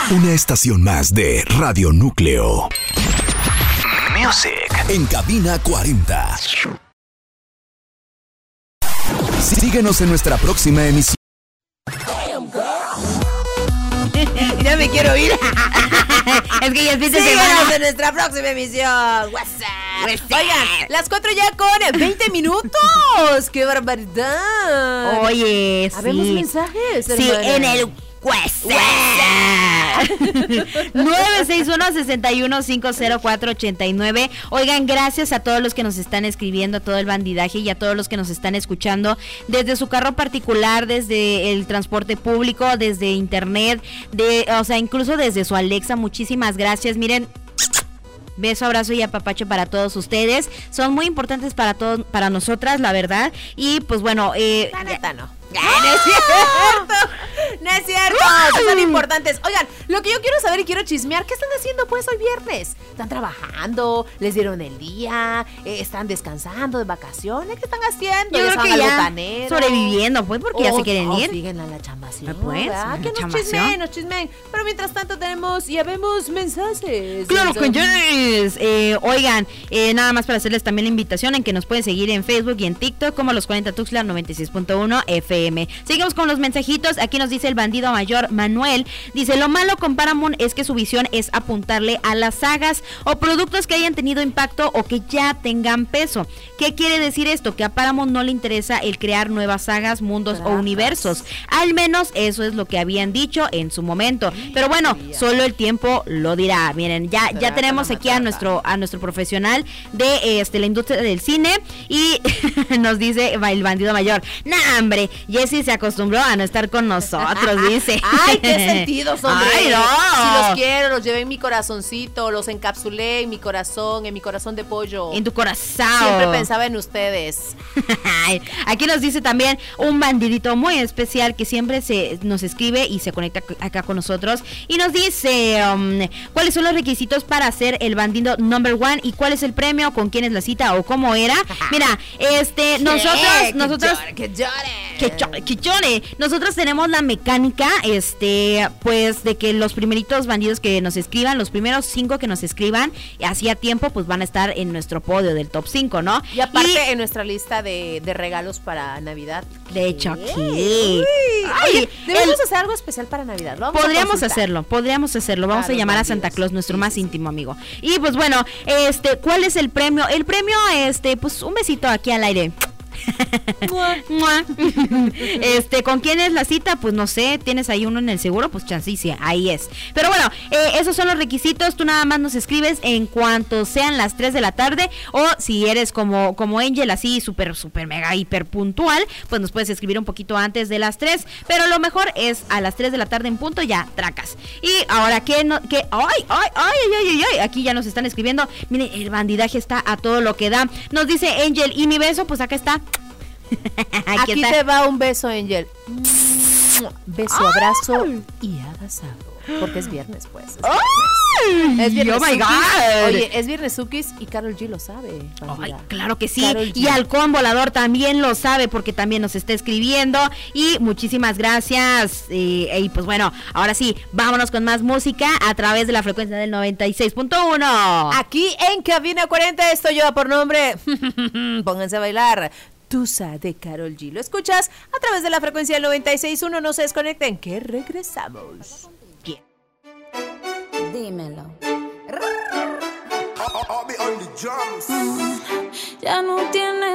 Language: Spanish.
Una estación más de Radio Núcleo. Music en Cabina 40. Síguenos en nuestra próxima emisión. Ya me quiero ir. Es que ya es fin de Síganos semana. en nuestra próxima emisión. WhatsApp. Oigan, las 4 ya con 20 minutos. ¡Qué barbaridad! Oye, ¿Habemos sí. mensajes, Sí, hermana? en el WhatsApp. 961-61-504-89. Oigan, gracias a todos los que nos están escribiendo, a todo el bandidaje y a todos los que nos están escuchando desde su carro particular, desde el transporte público, desde internet, incluso desde su Alexa. Muchísimas gracias. Miren, beso, abrazo y apapacho para todos ustedes. Son muy importantes para todos, para nosotras, la verdad. Y pues bueno, La neta no. No es cierto. No es cierto. Son importantes. Oigan, lo que yo quiero saber y quiero chismear, ¿qué están haciendo pues hoy viernes? ¿Están trabajando? ¿Les dieron el día? ¿Están descansando de vacaciones? ¿Qué están haciendo? yo ¿Ya creo se que van al ya botanero? sobreviviendo, pues, porque ya se quieren ir. Siguen a la chambación. Pues, ¿verdad? la Que nos chambación. chismen. Pero mientras tanto ya vemos mensajes. Claro que Entonces, yes. Oigan, nada más para hacerles también la invitación en que nos pueden seguir en Facebook y en TikTok como Los 40 Tuxtla 96.1 FM. Seguimos con los mensajitos. Aquí nos dice el bandido mayor Manuel. Dice, lo malo con Paramount es que su visión es apuntarle a las sagas o productos que hayan tenido impacto o que ya tengan peso. ¿Qué quiere decir esto? Que a Paramount no le interesa el crear nuevas sagas, mundos o universos. Al menos eso es lo que habían dicho en su momento. Pero bueno, solo el tiempo lo dirá. Miren, ya tenemos aquí a nuestro profesional de la industria del cine y nos dice el bandido mayor, nah, hombre, Jessy se acostumbró a no estar con nosotros, dice. Ay, qué sentidos, hombre. Ay, no. Si los quiero, los llevé en mi corazoncito, los encapsulé en mi corazón de pollo. En tu corazón. Siempre pensaba en ustedes. Aquí nos dice también un bandidito muy especial que siempre nos escribe y se conecta acá con nosotros y nos dice cuáles son los requisitos para ser el bandido number one y cuál es el premio, con quién es la cita o cómo era. Mira, nosotros que llore. Nosotros tenemos la mecánica, pues de que los primeritos bandidos que nos escriban, los primeros 5 que nos escriban, hacía tiempo, pues van a estar en nuestro podio del top 5, ¿no? Y aparte en nuestra lista de regalos para Navidad. De hecho, aquí. Oye, debemos hacer algo especial para Navidad. Podríamos hacerlo. Vamos a llamar a Santa Claus, nuestro más íntimo amigo. Y pues bueno, ¿cuál es el premio? El premio, pues un besito aquí al aire. ¿Con quién es la cita? Pues no sé, tienes ahí uno en el seguro, pues chancicia, ahí es. Pero bueno, esos son los requisitos. Tú nada más nos escribes en cuanto sean las 3 de la tarde, o si eres como Angel, así súper mega hiper puntual, pues nos puedes escribir un poquito antes de las 3, pero lo mejor es a las 3 de la tarde en punto, ya tracas. Y ahora aquí ya nos están escribiendo. Miren, el bandidaje está a todo lo que da. Nos dice Angel, ¿y mi beso? Pues acá está. Aquí te va un beso, Angel. Beso, abrazo y abrazado. Porque es viernes, pues. Es viernes. Oh my God. Oye, es viernes Sukis y Karol G lo sabe. Ay, claro que sí. Karol G. Y Halcón Volador también lo sabe porque también nos está escribiendo. Y muchísimas gracias. Y pues bueno, ahora sí, vámonos con más música a través de la frecuencia del 96.1. Aquí en Cabina 40 esto lleva por nombre Pónganse a bailar. Tusa de Karol G. Lo escuchas a través de la frecuencia del 96.1. No se desconecten, que regresamos. Dímelo. Ya no tiene